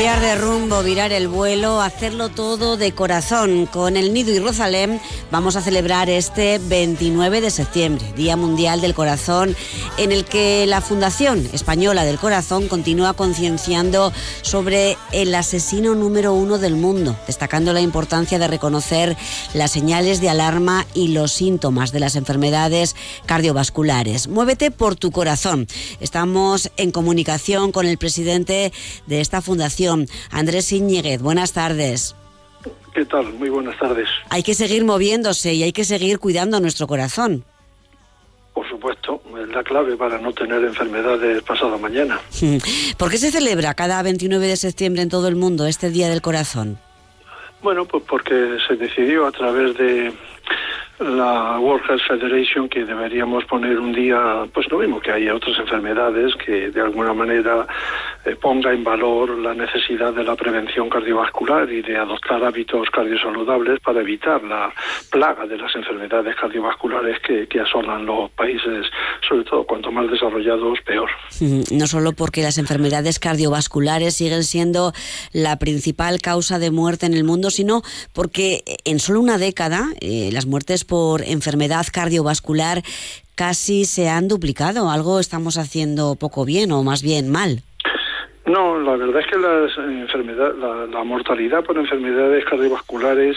Cambiar de rumbo, virar el vuelo, hacerlo todo de corazón. Con el Nido y Rosalén vamos a celebrar este 29 de septiembre, Día Mundial del Corazón, en el que la Fundación Española del Corazón continúa concienciando sobre el asesino número 1 del mundo, destacando la importancia de reconocer las señales de alarma y los síntomas de las enfermedades cardiovasculares. Muévete por tu corazón. Estamos en comunicación con el presidente de esta fundación, Andrés Iñiguez. Buenas tardes. ¿Qué tal? Muy buenas tardes. Hay que seguir moviéndose y hay que seguir cuidando nuestro corazón. Por supuesto, es la clave para no tener enfermedades pasado mañana. ¿Por qué se celebra cada 29 de septiembre en todo el mundo este Día del Corazón? Bueno, pues porque se decidió a través de la World Health Federation que deberíamos poner un día, pues lo mismo que hay otras enfermedades, que de alguna manera ponga en valor la necesidad de la prevención cardiovascular y de adoptar hábitos cardiosaludables para evitar la plaga de las enfermedades cardiovasculares que asolan los países, sobre todo cuanto más desarrollados, peor. No solo porque las enfermedades cardiovasculares siguen siendo la principal causa de muerte en el mundo, sino porque en solo una década las muertes por enfermedad cardiovascular casi se han duplicado. Algo estamos haciendo poco bien o más bien mal. No, la verdad es que la mortalidad por enfermedades cardiovasculares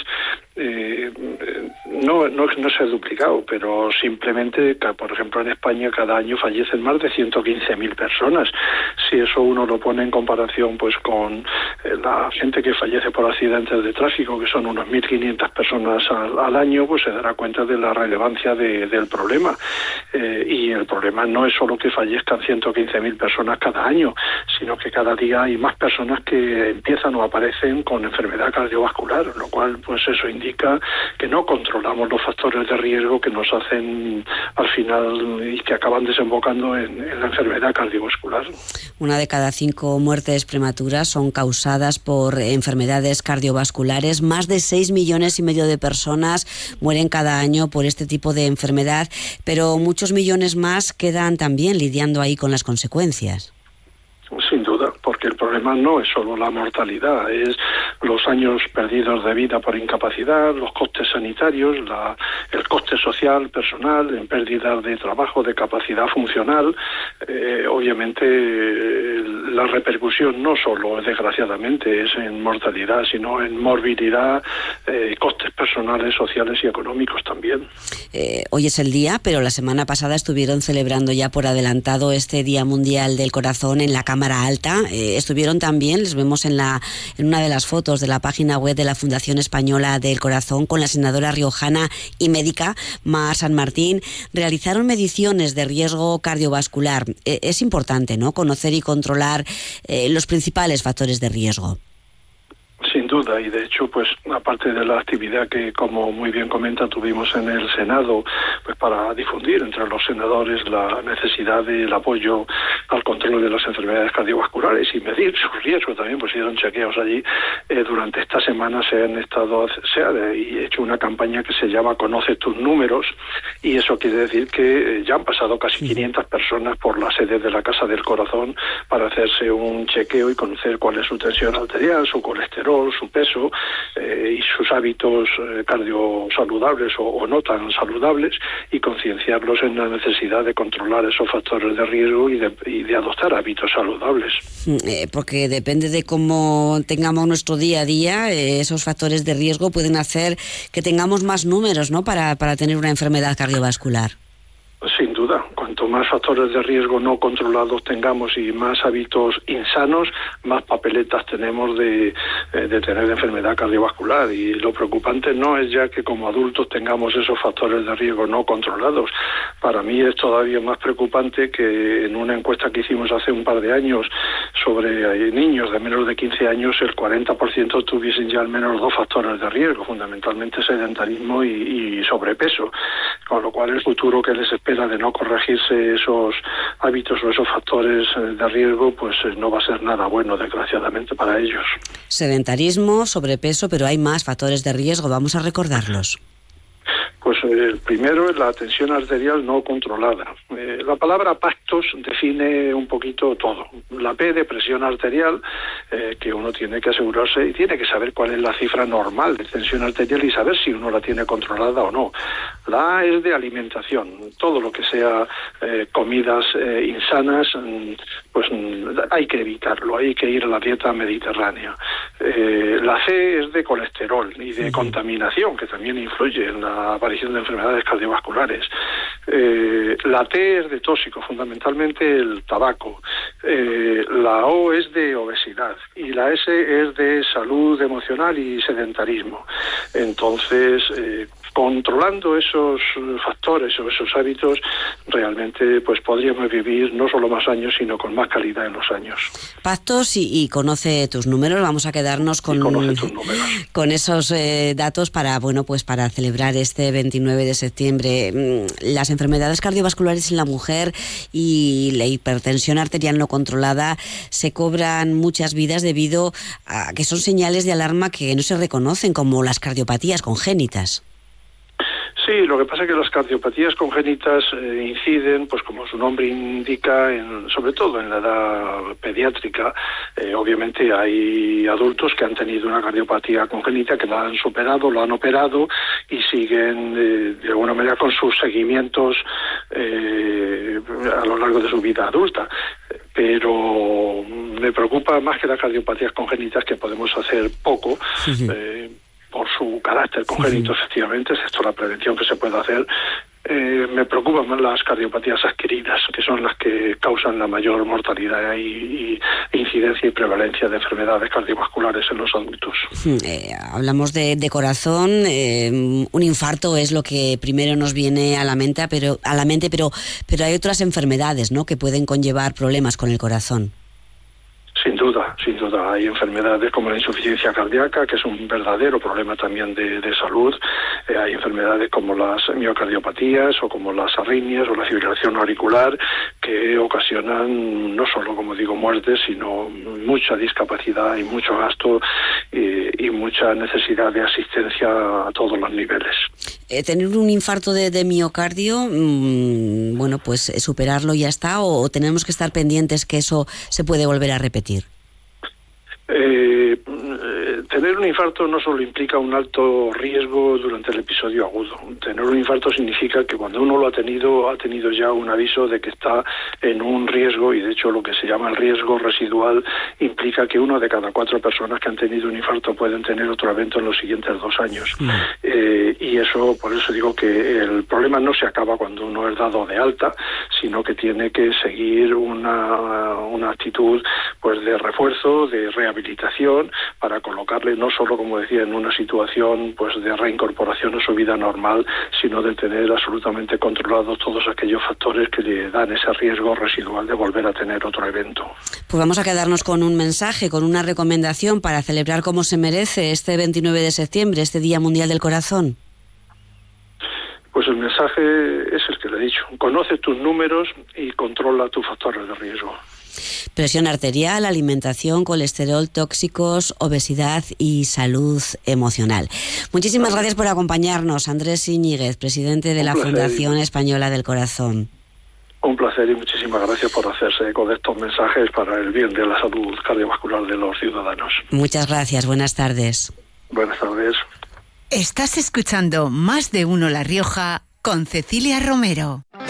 no se ha duplicado, pero simplemente, por ejemplo, en España cada año fallecen más de 115.000 personas. Si eso uno lo pone en comparación pues con la gente que fallece por accidentes de tráfico, que son unos 1.500 personas al año, pues se dará cuenta de la relevancia del problema. Y el problema no es solo que fallezcan 115.000 personas cada año, sino que cada día hay más personas que empiezan o aparecen con enfermedad cardiovascular, lo cual pues eso indica que no controlamos los factores de riesgo que nos hacen al final y que acaban desembocando en la enfermedad cardiovascular. Una de cada 5 muertes prematuras son causadas por enfermedades cardiovasculares. Más de 6,5 millones de personas mueren cada año por este tipo de enfermedad, pero muchos millones más quedan también lidiando ahí con las consecuencias. Sin duda, porque el problema no es solo la mortalidad, es los años perdidos de vida por incapacidad, los costes sanitarios, el coste social, personal, en pérdidas de trabajo, de capacidad funcional. Obviamente la repercusión no solo, desgraciadamente, es en mortalidad, sino en morbilidad, costes personales, sociales y económicos también. Hoy es el día, pero la semana pasada estuvieron celebrando ya por adelantado este Día Mundial del Corazón en la Cámara Alta. Estuvieron también, les vemos en una de las fotos de la página web de la Fundación Española del Corazón, con la senadora riojana y médica Mar San Martín. Realizaron mediciones de riesgo cardiovascular. Es importante, ¿no?, conocer y controlar los principales factores de riesgo. Sin duda, y de hecho, pues aparte de la actividad que, como muy bien comenta, tuvimos en el Senado, pues para difundir entre los senadores la necesidad del apoyo al control de las enfermedades cardiovasculares y medir sus riesgos también, pues hicieron chequeos allí. Durante esta semana se ha hecho una campaña que se llama Conoce tus números, y eso quiere decir que ya han pasado casi 500 personas por la sede de la Casa del Corazón para hacerse un chequeo y conocer cuál es su tensión arterial, su colesterol, su peso y sus hábitos cardiosaludables o no tan saludables, y concienciarlos en la necesidad de controlar esos factores de riesgo y de adoptar hábitos saludables. Porque depende de cómo tengamos nuestro día a día, esos factores de riesgo pueden hacer que tengamos más números, ¿no?, para tener una enfermedad cardiovascular. Sin duda, cuanto más factores de riesgo no controlados tengamos y más hábitos insanos, más papeletas tenemos de tener enfermedad cardiovascular. Y lo preocupante no es ya que como adultos tengamos esos factores de riesgo no controlados. Para mí es todavía más preocupante que en una encuesta que hicimos hace un par de años sobre niños de menos de 15 años, el 40% tuviesen ya al menos 2 factores de riesgo, fundamentalmente sedentarismo y sobrepeso, con lo cual el futuro que les espera de no corregirse esos hábitos o esos factores de riesgo, pues no va a ser nada bueno, desgraciadamente, para ellos. Sedentarismo, sobrepeso, pero hay más factores de riesgo, vamos a recordarlos. Pues el primero es la tensión arterial no controlada. La palabra pactos define un poquito todo. La P de presión arterial que uno tiene que asegurarse y tiene que saber cuál es la cifra normal de tensión arterial y saber si uno la tiene controlada o no. La A es de alimentación, todo lo que sea comidas insanas, pues hay que evitarlo, hay que ir a la dieta mediterránea. La C es de colesterol y de contaminación, que también influye en la aparición de enfermedades cardiovasculares. La T es de tóxico, fundamentalmente el tabaco. La O es de obesidad y la S es de salud emocional y sedentarismo. Entonces, controlando esos factores o esos hábitos, realmente pues podríamos vivir no solo más años, sino con más calidad en los años. Pactos y conoce tus números. Vamos a quedarnos con esos datos para para celebrar este 29 de septiembre. Las enfermedades cardiovasculares en la mujer y la hipertensión arterial no controlada se cobran muchas vidas debido a que son señales de alarma que no se reconocen, como las cardiopatías congénitas. Sí, lo que pasa es que las cardiopatías congénitas inciden, pues como su nombre indica, sobre todo en la edad pediátrica. Obviamente hay adultos que han tenido una cardiopatía congénita, que la han superado, lo han operado y siguen de alguna manera con sus seguimientos a lo largo de su vida adulta. Pero me preocupa más que las cardiopatías congénitas, que podemos hacer poco, por su carácter congénito, efectivamente, excepto la prevención que se puede hacer. Me preocupan más las cardiopatías adquiridas, que son las que causan la mayor mortalidad y incidencia y prevalencia de enfermedades cardiovasculares en los adultos. Hablamos de corazón. Un infarto es lo que primero nos viene a la mente, pero hay otras enfermedades, ¿no?, que pueden conllevar problemas con el corazón. Sin duda. Hay enfermedades como la insuficiencia cardíaca, que es un verdadero problema también de salud. Hay enfermedades como las miocardiopatías o como las arritmias o la fibrilación auricular, que ocasionan no solo, como digo, muertes, sino mucha discapacidad y mucho gasto y mucha necesidad de asistencia a todos los niveles. Tener un infarto de miocardio, superarlo y ya está, o tenemos que estar pendientes que eso se puede volver a repetir. Tener un infarto no solo implica un alto riesgo durante el episodio agudo. Tener un infarto significa que cuando uno lo ha tenido ya un aviso de que está en un riesgo, y de hecho lo que se llama el riesgo residual implica que 1 de cada 4 personas que han tenido un infarto pueden tener otro evento en los siguientes 2 años. Y eso, por eso digo que el problema no se acaba cuando uno es dado de alta, sino que tiene que seguir una actitud pues de refuerzo, de rehabilitación, para colocarle no solo, como decía, en una situación pues de reincorporación a su vida normal, sino de tener absolutamente controlados todos aquellos factores que le dan ese riesgo residual de volver a tener otro evento. Pues vamos a quedarnos con un mensaje, con una recomendación para celebrar como se merece este 29 de septiembre, este Día Mundial del Corazón. Pues el mensaje es el que le he dicho: conoce tus números y controla tus factores de riesgo. Presión arterial, alimentación, colesterol, tóxicos, obesidad y salud emocional. Muchísimas gracias por acompañarnos, Andrés Iñiguez, presidente de la Fundación Española del Corazón. Un placer y muchísimas gracias por hacerse eco de estos mensajes para el bien de la salud cardiovascular de los ciudadanos. Muchas gracias, buenas tardes. Buenas tardes. Estás escuchando Más de Uno La Rioja con Cecilia Romero.